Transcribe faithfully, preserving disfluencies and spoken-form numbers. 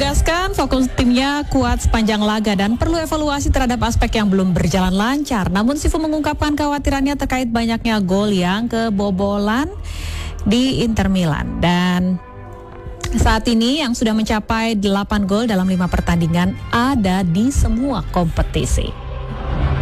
menegaskan fokus timnya kuat sepanjang laga dan perlu evaluasi terhadap aspek yang belum berjalan lancar. Namun Sifu mengungkapkan kekhawatirannya terkait banyaknya gol yang kebobolan di Inter Milan. Dan saat ini yang sudah mencapai delapan gol dalam lima pertandingan ada di semua kompetisi.